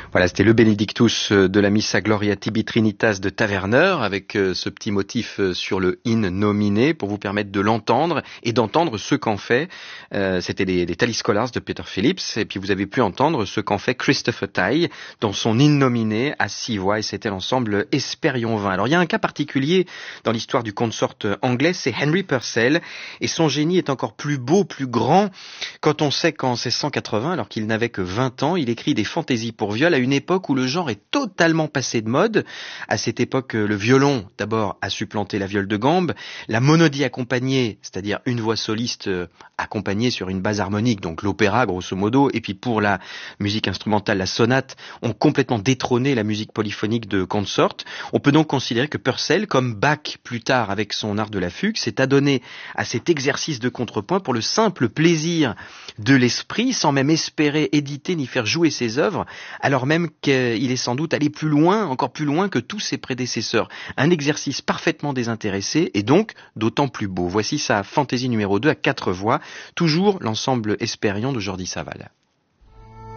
Voilà, c'était le Benedictus de la Missa Gloria Tibi Trinitas de Taverner avec ce petit motif sur le in nominé pour vous permettre de l'entendre et d'entendre ce qu'en fait. C'était les Thalie Scholars de Peter Phillips et puis vous avez pu entendre ce qu'en fait Christopher Tye dans son in nominé à 6 voix et c'était l'ensemble Hespérion 20. Alors il y a un cas particulier dans l'histoire du consort anglais, c'est Henry Purcell et son génie est encore plus beau, plus grand quand on sait qu'en 1680, alors qu'il n'avait que 20 ans, il écrit des fantaisies pour viol à une époque où le genre est totalement passé de mode. À cette époque, le violon, d'abord, a supplanté la viole de gambe. La monodie accompagnée, c'est-à-dire une voix soliste accompagnée sur une base harmonique, donc l'opéra, grosso modo, et puis pour la musique instrumentale, la sonate, ont complètement détrôné la musique polyphonique de consort. On peut donc considérer que Purcell, comme Bach plus tard avec son art de la fugue, s'est adonné à cet exercice de contrepoint pour le simple plaisir de l'esprit, sans même espérer éditer ni faire jouer ses œuvres, alors même qu'il est sans doute allé plus loin, encore plus loin que tous ses prédécesseurs. Un exercice parfaitement désintéressé et donc d'autant plus beau. Voici sa fantaisie numéro 2 à 4 voix, toujours l'ensemble Hespérion de Jordi Savall.